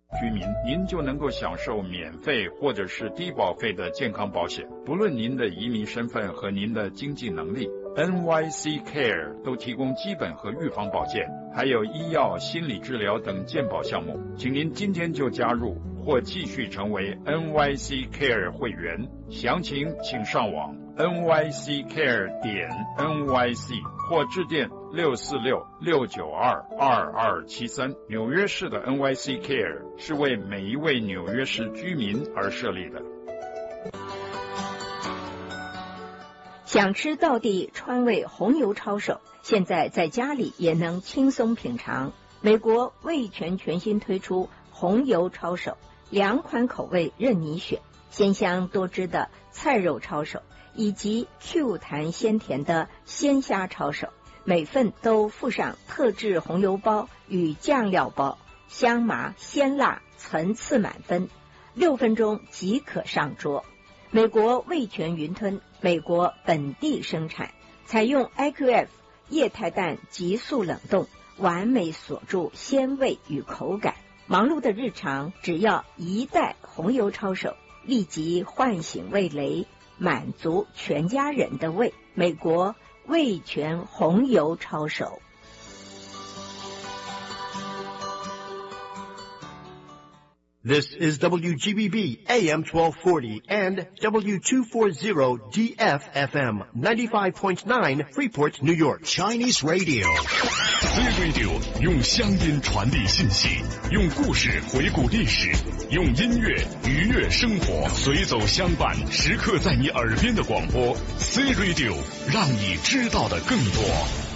居民，您就能够享受免费或者是低保费的健康保险，不论您的移民身份和您的经济能力。NYC Care 都提供基本和预防保健，还有医药、心理治疗等健保项目。请您今天就加入或继续成为 NYC Care 会员，详情请上网 nyccare.nyc 或致电646-692-2273。纽约市的 NYC Care 是为每一位纽约市居民而设立的。 想吃道地川味红油抄手，现在在家里也能轻松品尝。美国味全全新推出红油抄手，2款口味任你选，鲜香多汁的菜肉抄手，以及 Q 弹鲜甜的鲜虾抄手，每份都附上特制红油包与酱料包，香麻鲜辣，层次满分，6分钟即可上桌。美国味全云吞，美国本地生产，采用 IQF 液态氮急速冷冻，完美锁住鲜味与口感。忙碌的日常，只要1袋红油抄手，立即唤醒味蕾，满足全家人的胃。美国味全红油抄手。 This is WGBB AM 1240 and W240 DFFM 95.9 Freeport, New York. Chinese Radio. C-Radio 用乡音传递信息，用故事回顾历史，用音乐愉悦生活，随走相伴，时刻在你耳边的广播。C-Radio 让你知道的更多。